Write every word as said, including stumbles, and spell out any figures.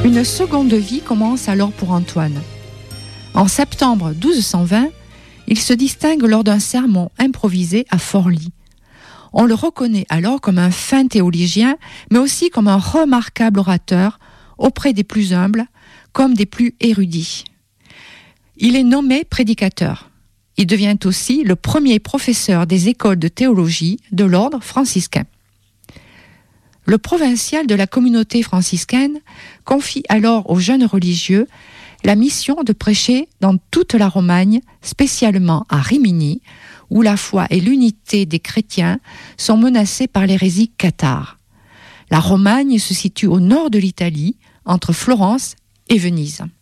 Une seconde vie commence alors pour Antoine. En septembre douze cent vingt, il se distingue lors d'un sermon improvisé à Forlì. On le reconnaît alors comme un fin théologien, mais aussi comme un remarquable orateur auprès des plus humbles, comme des plus érudits. Il est nommé prédicateur. Il devient aussi le premier professeur des écoles de théologie de l'ordre franciscain. Le provincial de la communauté franciscaine confie alors aux jeunes religieux la mission de prêcher dans toute la Romagne, spécialement à Rimini, où la foi et l'unité des chrétiens sont menacées par l'hérésie cathare. La Romagne se situe au nord de l'Italie, entre Florence et Venise.